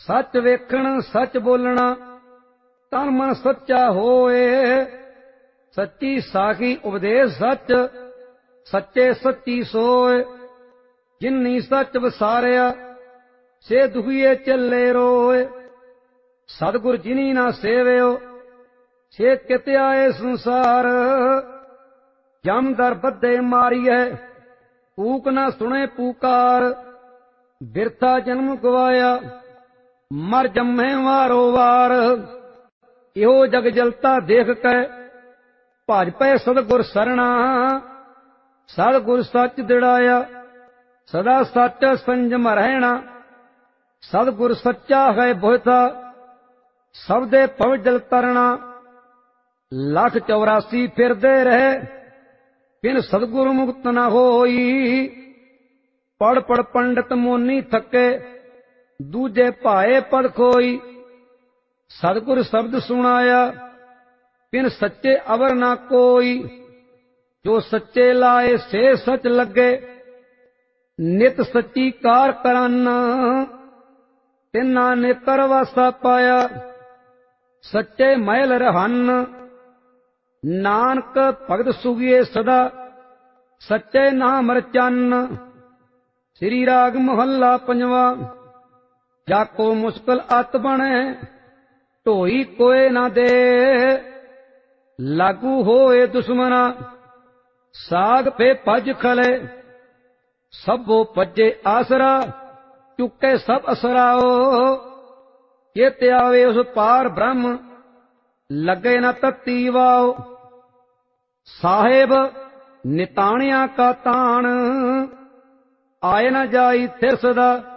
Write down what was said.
सच वेखण सच बोलना तन मन सच्चा होए। सच्ची साखी उपदेश सच सच्चे सच्ची सोए। जिन्नी सच वसारिया से दुखिए चले रोए। सतगुर जिनी ना सेवियो से कित आए संसार। जम दर बद्धे मारिए पूक ना सुने पुकार। बिरथा जन्म गवाया मर जम्मे वारो वार। इहो जग जलता देख कै भज पै सतगुर सरना। सतगुर सच दिड़ाया सदा सच संजम रहना। सतगुर सच्चा है बोहता सबदे भव जल तरना। 184 फिरदे रहे बिन सतगुर मुक्त न होई। पढ़ पढ़ पंडित मोनी थके दूजे भाए पद खोई। सतगुर शब्द सुनाया बिन सच्चे अवर ना कोई। जो सच्चे लाए से सच लगे नित सच्ची कार करन। तिन्ना ने करवासा पाया सच्चे महल रहन। नानक भगत सुगिए सदा सच्चे नाम रचन। श्री राग मोहल्ला पंजवा। जाको मुश्किल अत बने ढोई कोय ना दे। लागू होए दुश्मना साग पे भज खले। सबो भजे आसरा चुके सब असराओ। ये त्यावे उस पार ब्रह्म लगे न तत्ती वाओ। साहेब निताणिया का ताण आए न जाई थिर सदा।